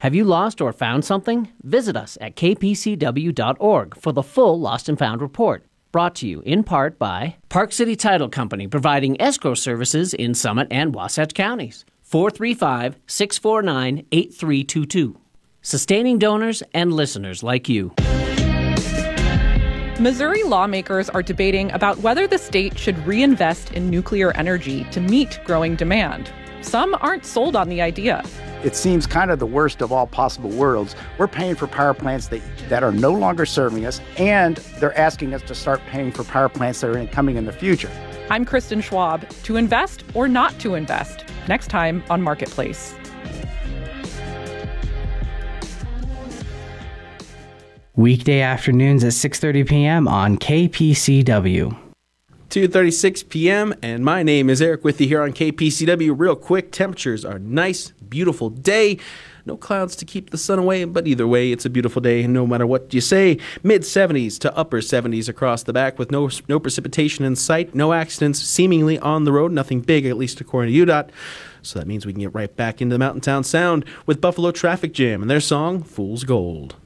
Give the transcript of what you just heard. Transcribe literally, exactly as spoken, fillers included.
Have you lost or found something? Visit us at k p c w dot org for the full Lost and Found report. Brought to you in part by Park City Title Company, providing escrow services in Summit and Wasatch counties. four three five, six four nine, eight three two two. Sustaining donors and listeners like you. Missouri lawmakers are debating about whether the state should reinvest in nuclear energy to meet growing demand. Some aren't sold on the idea. It seems kind of the worst of all possible worlds. We're paying for power plants that, that are no longer serving us, and they're asking us to start paying for power plants that are coming in the future. I'm Kristen Schwab. To invest or not to invest? Next time on Marketplace. Weekday afternoons at six thirty p.m. on K P C W. two thirty-six p.m. and my name is Eric with you here on K P C W. Real quick, temperatures are nice, beautiful day. No clouds to keep the sun away, but either way, it's a beautiful day no matter what you say. mid seventies to upper seventies across the back with no no precipitation in sight, no accidents seemingly on the road, nothing big, at least according to U DOT. So that means we can get right back into the Mountain Town Sound with Buffalo Traffic Jam and their song, Fool's Gold.